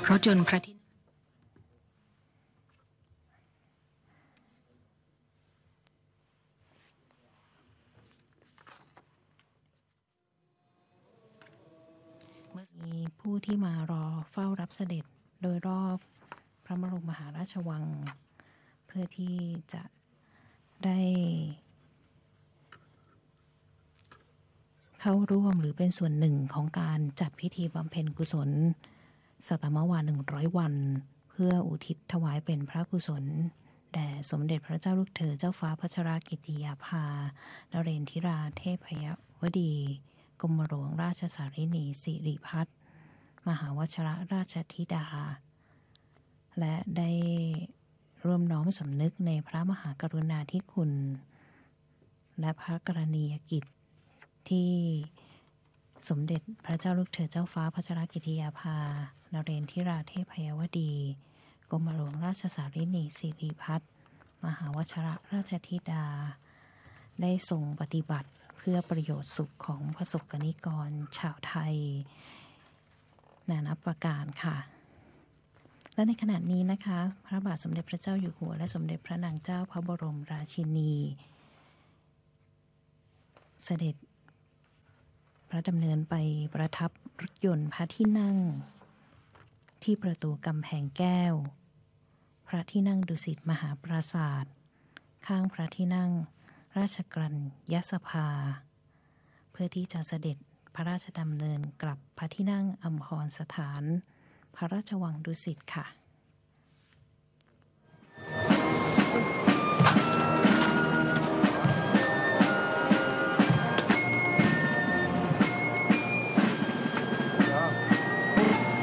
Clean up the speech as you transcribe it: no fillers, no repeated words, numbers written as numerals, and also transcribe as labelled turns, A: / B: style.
A: รถยนต์พระที่
B: มีผู้ที่มารอเฝ้ารับเสด็จโดยรอบพระบรมมหาราชวังเพื่อที่จะได้เข้าร่วมหรือเป็นส่วนหนึ่งของการจัดพิธีบำเพ็ญกุศลสัตมวา100 วันเพื่ออุทิศถวายเป็นพระกุศลแด่สมเด็จพระเจ้าลูกเธอเจ้าฟ้าพัชรกิติยาภานเรนทิราเทพยวดีกรมหลวงราชสารินีสิริพัฒน์มหาวชรราชธิดาและได้ร่วมน้อมสำนึกในพระมหากรุณาธิคุณและพระกรณียกิจที่สมเด็จพระเจ้าลูกเธอเจ้าฟ้าพัชรกิติยาภานเรนทิราเทพยวดีกรมหลวงราชสารินีสิริพัฒน์มหาวชรราชธิดาได้ทรงปฏิบัติเพื่อประโยชน์สุขของประสบกนิกรชาวไทยนานับประการค่ะและในขณะนี้นะคะพระบาทสมเด็จพระเจ้าอยู่หัวและสมเด็จพระนางเจ้าพระบรมราชินีเสด็จพระดำเนินไปประทับรถยนต์พระที่นั่งที่ประตูกำแพงแก้วพระที่นั่งดุสิตมหาปราสาทข้างพระที่นั่งราชกรัญยสภาเพื่อที่จะเสด็จพระราชดำเนินกลับพระที่นั่งอัมพรสถานพระราชวังดุสิตค่ะ